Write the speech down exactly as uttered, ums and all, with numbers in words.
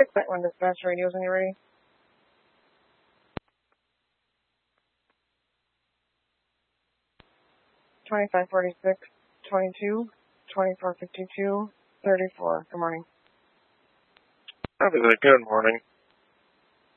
When dispatch radios when you're ready. twenty-five forty-six, twenty-two, twenty-four fifty-two, thirty-four. Good morning. Good morning.